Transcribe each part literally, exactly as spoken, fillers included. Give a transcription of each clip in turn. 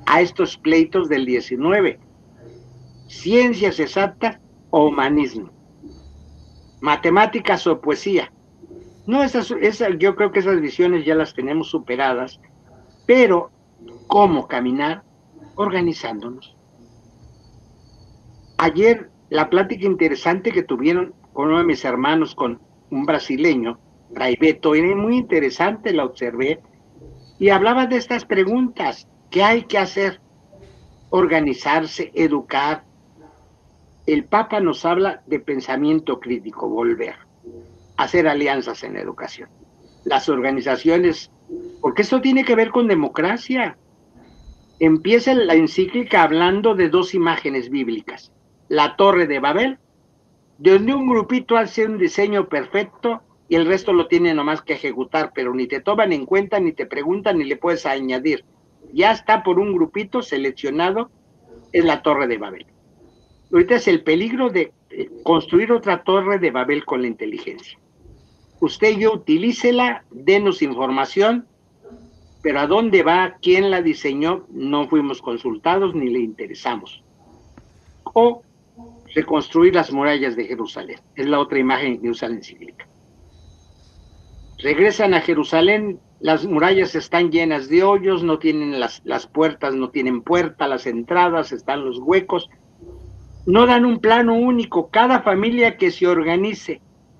a estos pleitos del diecinueve. Ciencias exactas o humanismo. Matemáticas o poesía. No, esas, esas, yo creo que esas visiones ya las tenemos superadas, pero ¿cómo caminar? Organizándonos. Ayer, la plática interesante que tuvieron con uno de mis hermanos, con un brasileño, Fray Beto, era muy interesante, la observé, y hablaba de estas preguntas. ¿Qué hay que hacer? Organizarse, educar. El Papa nos habla de pensamiento crítico, volver, hacer alianzas en educación. Las organizaciones, porque esto tiene que ver con democracia. Empieza la encíclica hablando de dos imágenes bíblicas. La Torre de Babel, donde un grupito hace un diseño perfecto y el resto lo tiene nomás que ejecutar, pero ni te toman en cuenta, ni te preguntan, ni le puedes añadir. Ya está por un grupito seleccionado, es la Torre de Babel. Ahorita es el peligro de construir otra Torre de Babel con la inteligencia. Usted y yo utilícela, denos información, pero a dónde va, quién la diseñó, no fuimos consultados ni le interesamos. O reconstruir las murallas de Jerusalén, es la otra imagen que usa la encíclica. Regresan a Jerusalén, las murallas están llenas de hoyos, no tienen las, las puertas, no tienen puerta, las entradas, están los huecos, no dan un plano único, cada familia que se organice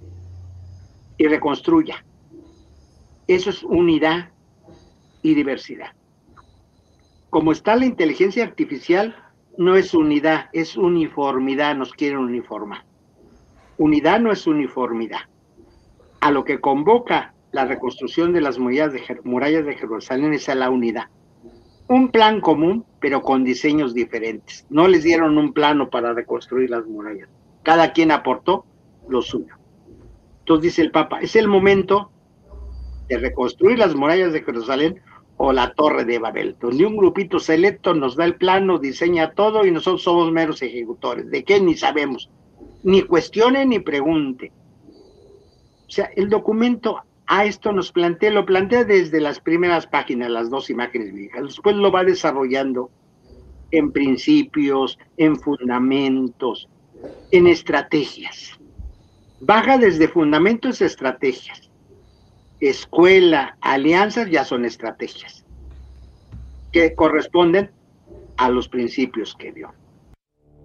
y reconstruya. Eso es unidad y diversidad. Como está la inteligencia artificial, no es unidad, es uniformidad, nos quieren uniformar. Unidad no es uniformidad. A lo que convoca la reconstrucción de las murallas de, murallas de Jerusalén es a la unidad. Un plan común, pero con diseños diferentes. No les dieron un plano para reconstruir las murallas. Cada quien aportó lo suyo. Entonces dice el Papa, es el momento de reconstruir las murallas de Jerusalén o la Torre de Babel, donde un grupito selecto nos da el plano, diseña todo y nosotros somos meros ejecutores. ¿De qué? Ni sabemos. Ni cuestione ni pregunte. O sea, el documento a esto nos plantea, lo plantea desde las primeras páginas, las dos imágenes bíblicas. Después lo va desarrollando en principios, en fundamentos, en estrategias. Baja desde fundamentos a estrategias. Escuela, alianzas ya son estrategias que corresponden a los principios que dio.